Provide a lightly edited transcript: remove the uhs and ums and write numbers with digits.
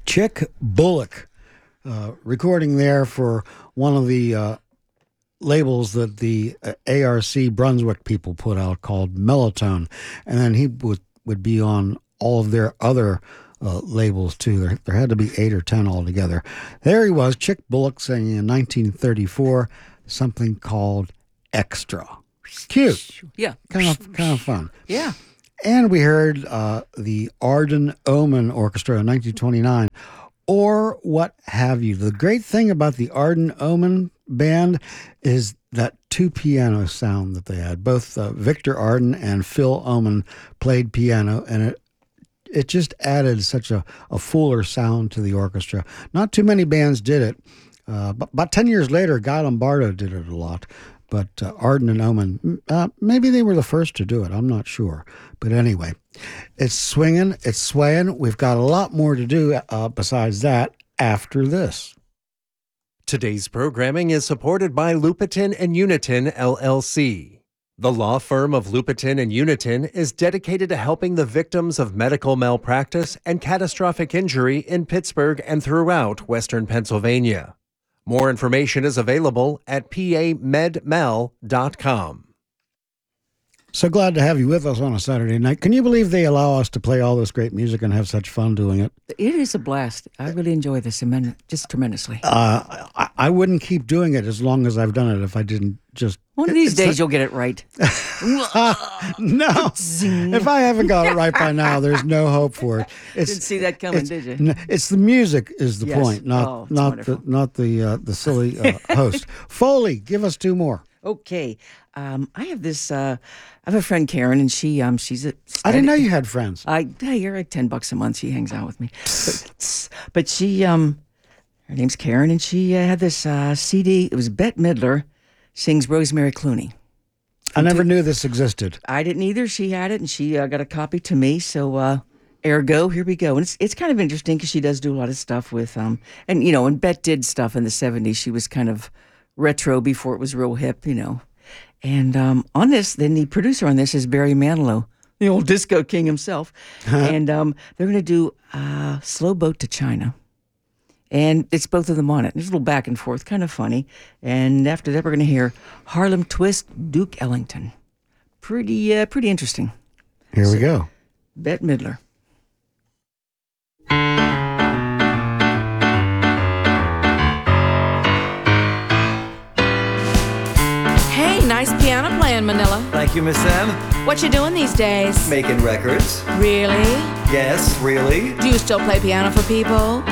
Chick Bullock, recording there for one of the labels that the ARC Brunswick people put out called Mellotone. And then he would be on all of their other labels too. There had to be 8 or 10 altogether. There he was, Chick Bullock, singing in 1934 something called Extra. Cute. Yeah. Kind of fun. Yeah. And we heard the Arden Omen Orchestra in 1929, or what have you. The great thing about the Arden Omen band is that 2 piano sound that they had. Both Victor Arden and Phil Omen played piano, and it just added such a fuller sound to the orchestra. Not too many bands did it. But about 10 years later, Guy Lombardo did it a lot. But Arden and Omen, maybe they were the first to do it. I'm not sure. But anyway, it's swinging, it's swaying. We've got a lot more to do besides that after this. Today's programming is supported by Lupitin and Unitin, LLC. The law firm of Lupitin and Unitin is dedicated to helping the victims of medical malpractice and catastrophic injury in Pittsburgh and throughout Western Pennsylvania. More information is available at pamedmal.com. So glad to have you with us on a Saturday night. Can you believe they allow us to play all this great music and have such fun doing it? It is a blast. I really enjoy this just tremendously. I wouldn't keep doing it as long as I've done it if I didn't just... One of these days you'll get it right. No. If I haven't got it right by now, there's no hope for it. Didn't see that coming, did you? It's the music is the Yes. point, not the silly host. Foley, give us 2 more. Okay. I have this, I have a friend, Karen, and she's a... I didn't know you had friends. You're like $10 a month. She hangs out with me. But she, her name's Karen, and she had this CD. It was Bette Midler sings Rosemary Clooney. I never knew this existed. I didn't either. She had it, and she got a copy to me. So, ergo, here we go. And it's kind of interesting because she does do a lot of stuff with, and when Bette did stuff in the 70s, she was kind of retro before it was real hip, And on this, then the producer on this is Barry Manilow, the old disco king himself. And they're going to do Slow Boat to China. And it's both of them on it. There's a little back and forth, kind of funny. And after that, we're going to hear Harlem Twist, Duke Ellington. Pretty interesting. Here we go. Bette Midler. Hey, nice piano playing, Manila. Thank you, Miss M. What you doing these days? Making records. Really? Yes, really. Do you still play piano for people?